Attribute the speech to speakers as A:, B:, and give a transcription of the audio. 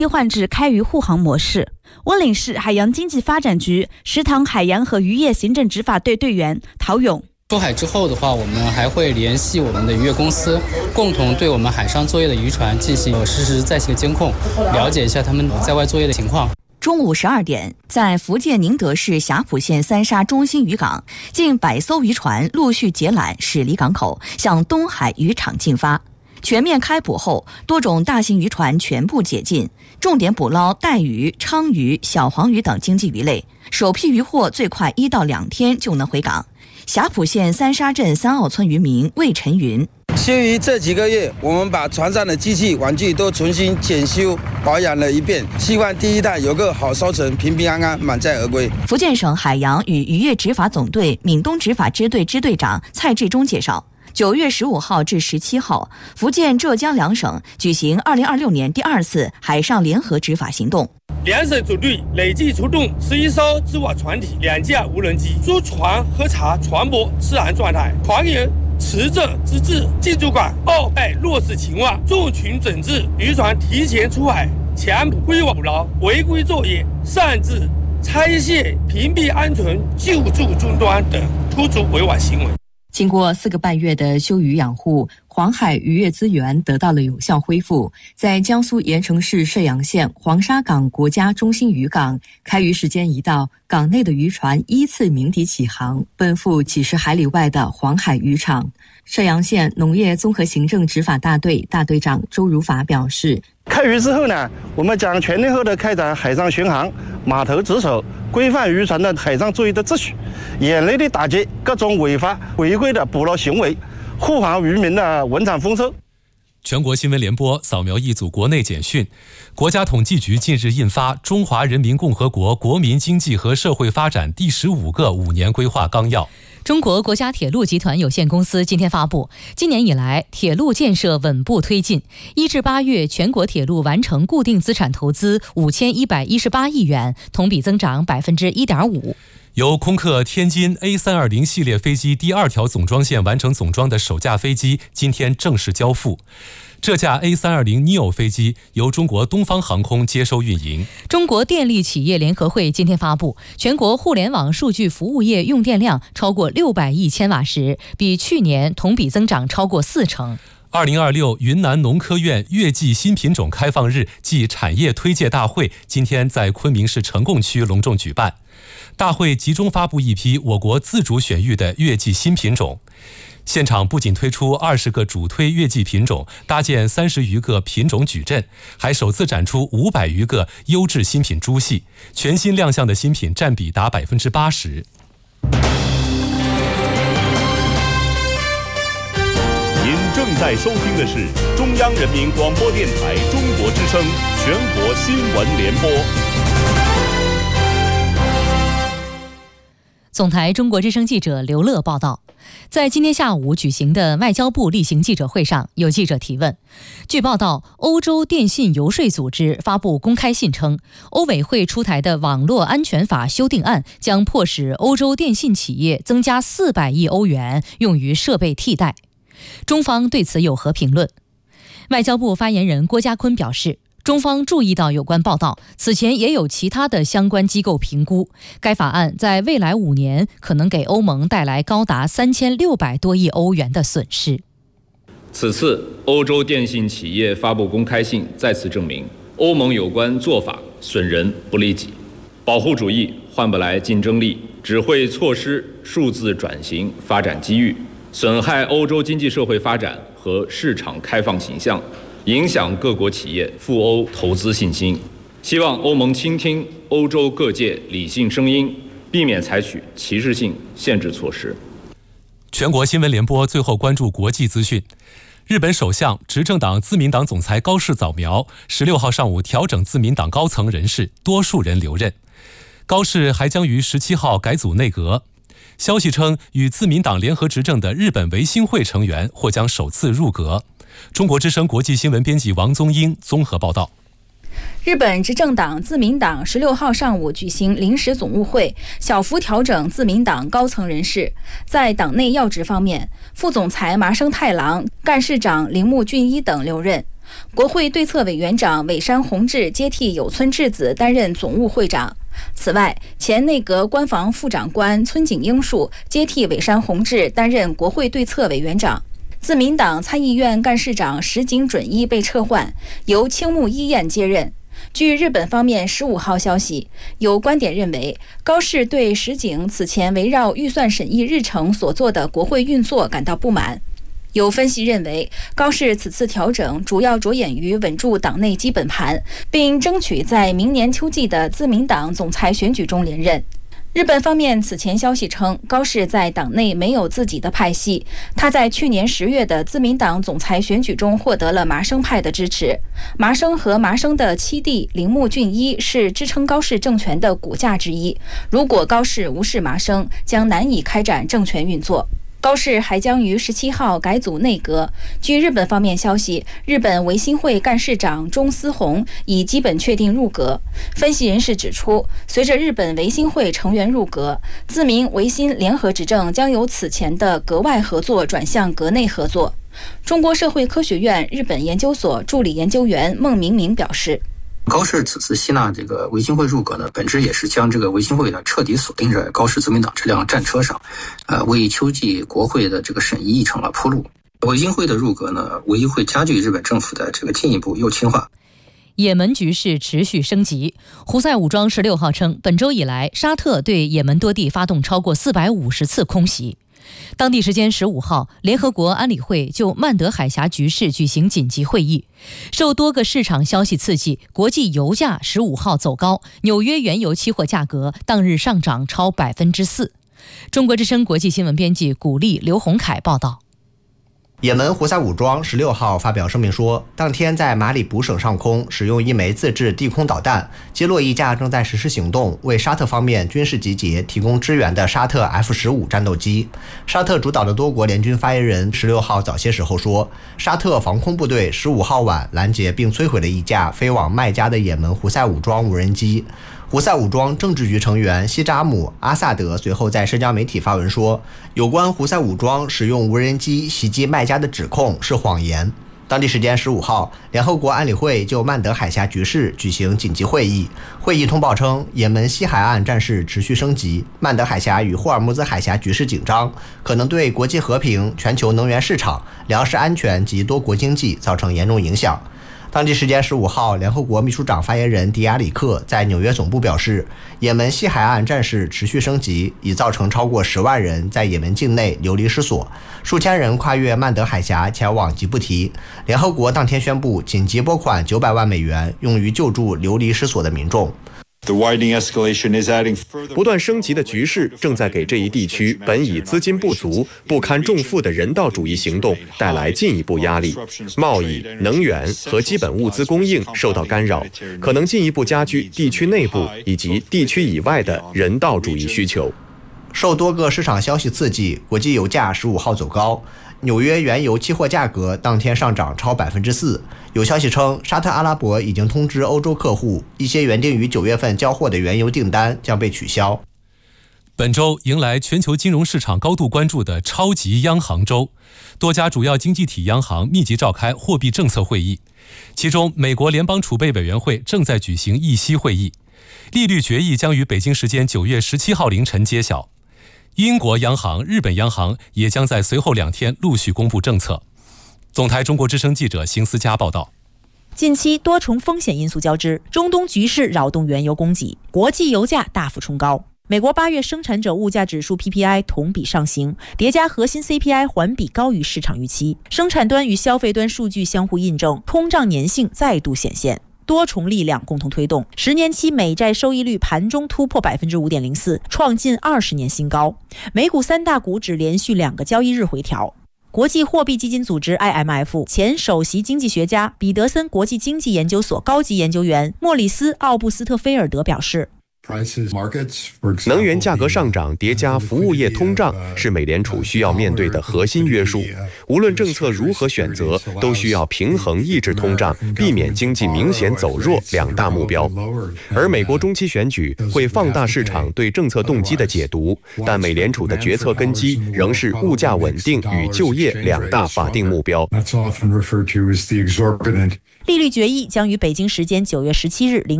A: 切换至开渔护航模式。温岭市海洋经济发展局石塘海洋和渔业行政执法队队员陶勇。
B: 出海之后的话，我们还会联系我们的渔业公司，共同对我们海上作业的渔船进行实时在线监控，了解一下他们在外作业的情况。
C: 中午12点，在福建宁德市霞浦县三沙中心渔港，近100艘渔船陆续解缆驶离港口，向东海渔场进发。全面开捕后，多种大型渔船全部解禁，重点捕捞带鱼、鲳鱼、小黄鱼等经济鱼类。首批渔获最快1到2天就能回港。霞浦县三沙镇三澳村渔民魏晨云：
D: 休渔这几个月，我们把船上的机器玩具都重新检修保养了一遍，希望第一代有个好收成，平平安安，满载而归。
C: 福建省海洋与渔业执法总队闽东执法支队支队长蔡志忠介绍，9月15号至17号，福建、浙江两省举行2026年第2次海上联合执法行动。
E: 两省组队累计出动11艘织网船体、2架无人机，驻船核查船舶治安状态，船员持证资质进驻港，报备落实情况，众群整治渔船提前出海、强捕归网捕捞、违规作业、擅自拆卸、屏蔽安全救助终端等突出违法行为。
F: 经过4个半月的休渔养护，黄海渔业资源得到了有效恢复。在江苏盐城市射阳县黄沙港国家中心渔港，开渔时间一到，港内的渔船依次鸣笛起航，奔赴几十海里外的黄海渔场。射阳县农业综合行政执法大队大队长周如法表示，
G: 开渔之后呢，我们将全天候的开展海上巡航、码头值守，规范渔船的海上作业的秩序，严厉的打击各种违法违规的捕捞行为，护航渔民的文产丰收。
H: 全国新闻联播扫描一组国内简讯。国家统计局近日印发《中华人民共和国国民经济和社会发展第15个5年规划纲要》。
I: 中国国家铁路集团有限公司今天发布，今年以来铁路建设稳步推进，1至8月全国铁路完成固定资产投资5118亿元，同比增长1.5%。
H: 由空客天津 A320 系列飞机第2条总装线完成总装的首架飞机今天正式交付。这架 A320neo 飞机由中国东方航空接收运营。
I: 中国电力企业联合会今天发布，全国互联网数据服务业用电量超过600亿千瓦时，比去年同比增长超过40%。
H: 2026云南农科院月季新品种开放日暨产业推介大会今天在昆明市成贡区隆重举办。大会集中发布一批我国自主选育的月季新品种，现场不仅推出20个主推月季品种，搭建30余个品种矩阵，还首次展出500余个优质新品株系，全新亮相的新品占比达80%。
J: 您正在收听的是中央人民广播电台中国之声全国新闻联播。
I: 总台中国之声记者刘乐报道，在今天下午举行的外交部例行记者会上，有记者提问。据报道，欧洲电信游说组织发布公开信称，欧委会出台的网络安全法修订案将迫使欧洲电信企业增加400亿欧元用于设备替代。中方对此有何评论？外交部发言人郭家坤表示，中方注意到有关报道，此前也有其他的相关机构评估，该法案在未来5年可能给欧盟带来高达3600多亿欧元的损失。
K: 此次欧洲电信企业发布公开信，再次证明欧盟有关做法损人不利己，保护主义换不来竞争力，只会错失数字转型发展机遇，损害欧洲经济社会发展和市场开放形象，影响各国企业赴欧投资信心。希望欧盟倾听欧洲各界理性声音，避免采取歧视性限制措施。
H: 全国新闻联播最后关注国际资讯。日本首相、执政党自民党总裁高市早苗16号上午调整自民党高层人事，多数人留任。高市还将于17号改组内阁。消息称，与自民党联合执政的日本维新会成员或将首次入阁。中国之声国际新闻编辑王宗英综合报道。
A: 日本执政党自民党16号上午举行临时总务会，小幅调整自民党高层人事。在党内要职方面，副总裁麻生太郎、干事长铃木俊一等留任。 国会对策委员长尾山弘志接替有村智子担任总务会长。此外，前内阁官房副长官村井英树接替尾山弘志担任国会对策委员长。自民党参议院干事长石井准一被撤换，由青木一彦接任。据日本方面15号消息，有观点认为，高市对石井此前围绕预算审议日程所做的国会运作感到不满。有分析认为，高市此次调整主要着眼于稳住党内基本盘，并争取在明年秋季的自民党总裁选举中连任。日本方面此前消息称，高市在党内没有自己的派系，他在去年10月的自民党总裁选举中获得了麻生派的支持。麻生和麻生的七弟铃木俊一是支撑高市政权的骨架之一，如果高市无视麻生，将难以开展政权运作。高市还将于17号改组内阁。据日本方面消息，日本维新会干事长中司宏已基本确定入阁。分析人士指出，随着日本维新会成员入阁，自民维新联合执政将由此前的阁外合作转向阁内合作。中国社会科学院日本研究所助理研究员孟明明表示，
L: 高市此次吸纳这个维新会入阁呢，本质也是将这个维新会呢彻底锁定在高市自民党这辆战车上，为秋季国会的这个审议议程铺路。维新会的入阁呢，唯一会加剧日本政府的这个进一步右倾化。
I: 也门局势持续升级。胡塞武装16号称，本周以来，沙特对也门多地发动超过450次空袭。当地时间15号，联合国安理会就曼德海峡局势举行紧急会议。受多个市场消息刺激，国际油价15号走高，纽约原油期货价格当日上涨超4%。中国之声国际新闻编辑古丽、刘洪凯报道。
M: 也门胡塞武装16号发表声明说，当天在马里卜省上空使用一枚自制地空导弹击落一架正在实施行动、为沙特方面军事集结提供支援的沙特 F-15战斗机。沙特主导的多国联军发言人16号早些时候说，沙特防空部队15号晚拦截并摧毁了一架飞往麦加的也门胡塞武装无人机。胡塞武装政治局成员西扎姆·阿萨德随后在社交媒体发文说，有关胡塞武装使用无人机袭击麦加的指控是谎言。当地时间15号，联合国安理会就曼德海峡局势举行紧急会议。会议通报称，也门西海岸战事持续升级，曼德海峡与霍尔木兹海峡局势紧张，可能对国际和平、全球能源市场、粮食安全及多国经济造成严重影响。当地时间15号，联合国秘书长发言人迪亚里克在纽约总部表示，也门西海岸战事持续升级，已造成超过10万人在也门境内流离失所，数千人跨越曼德海峡前往吉布提。联合国当天宣布紧急拨款900万美元，用于救助流离失所的民众。
N: 不断升级的局势正在给这一地区本已资金不足、不堪重负的人道主义行动带来进一步压力，贸易、能源和基本物资供应受到干扰，可能进一步加剧地区内部以及地区以外的人道主义需求。
M: 受多个市场消息刺激，国际油价15号走高。纽约原油期货价格当天上涨超4%。有消息称，沙特阿拉伯已经通知欧洲客户，一些原定于9月份交货的原油订单将被取消。
H: 本周迎来全球金融市场高度关注的超级央行周，多家主要经济体央行密集召开货币政策会议，其中美国联邦储备委员会正在举行议息会议，利率决议将于北京时间9月17号凌晨揭晓。英国央行、日本央行也将在随后2天陆续公布政策。总台中国之声记者邢思佳报道。
O: 近期多重风险因素交织，中东局势扰动原油供给，国际油价大幅冲高。美国8月生产者物价指数 PPI 同比上行，叠加核心 CPI 环比高于市场预期，生产端与消费端数据相互印证，通胀粘性再度显现。多重力量共同推动10年期美债收益率盘中突破 5.04%， 创近20年新高。美股3大股指连续2个交易日回调。国际货币基金组织 IMF 前首席经济学家彼得森国际经济研究所高级研究员莫里斯·奥布斯特菲尔德表示，
N: 能源价格上涨叠加服务业通胀是美联储需要面对的核心约束。无论政策如何选择，都需要平衡抑制通胀、避免经济明显走弱两大目标。而美国中期选举会放大市场对政策动机的解读，但美联储的决策根基仍是物价稳定与就业两大法定目标。
O: 利率决议将于北京时间9月17日